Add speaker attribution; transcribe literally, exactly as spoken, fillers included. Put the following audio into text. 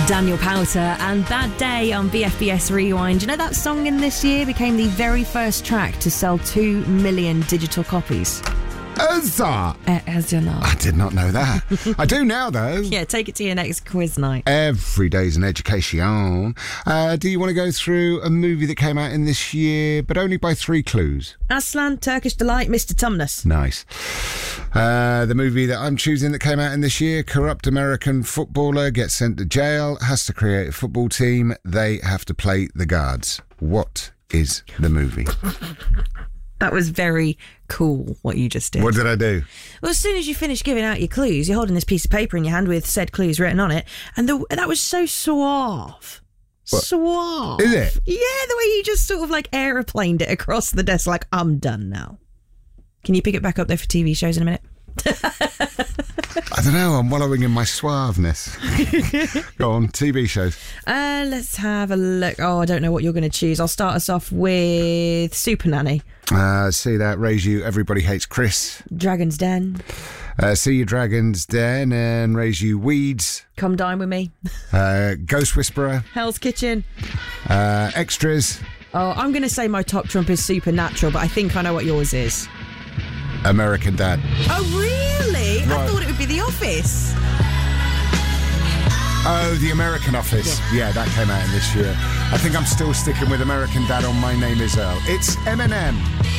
Speaker 1: Daniel Powter and Bad Day on B F B S Rewind. You know that song in this year became the very first track to sell two million digital copies?
Speaker 2: Huzzah!
Speaker 1: Uh, as you know.
Speaker 2: I did not know that. I do now, though.
Speaker 1: Yeah, take it to your next quiz night.
Speaker 2: Every day's an education. Uh, do you want to go through a movie that came out in this year, but only by three clues?
Speaker 1: Aslan, Turkish Delight, Mister Tumnus.
Speaker 2: Nice. Uh, the movie that I'm choosing that came out in this year, corrupt American footballer gets sent to jail, has to create a football team. They have to play the guards. What is the movie?
Speaker 1: That was very cool, what you just did.
Speaker 2: What did I do?
Speaker 1: Well, as soon as you finish giving out your clues, you're holding this piece of paper in your hand with said clues written on it, and the, that was so suave.
Speaker 2: What?
Speaker 1: Suave.
Speaker 2: Is it?
Speaker 1: Yeah, the way you just sort of like aeroplaned it across the desk like, I'm done now. Can you pick it back up there for T V shows in a minute?
Speaker 2: I don't know, I'm wallowing in my suaveness. Go on, T V shows.
Speaker 1: Uh, let's have a look. Oh, I don't know what you're going to choose. I'll start us off with Super Nanny.
Speaker 2: Uh, see that, Raise You, Everybody Hates Chris.
Speaker 1: Dragon's Den.
Speaker 2: Uh, see You, Dragon's Den, and Raise You, Weeds.
Speaker 1: Come Dine With Me.
Speaker 2: Uh, Ghost Whisperer.
Speaker 1: Hell's Kitchen.
Speaker 2: Uh, extras.
Speaker 1: Oh, I'm going to say my top trump is Supernatural, but I think I know what yours is.
Speaker 2: American Dad.
Speaker 1: Oh, really?
Speaker 2: Right.
Speaker 1: I thought it would be The Office.
Speaker 2: Oh, The American Office. Yeah. yeah, that came out in this year. I think I'm still sticking with American Dad on My Name Is Earl. It's Eminem.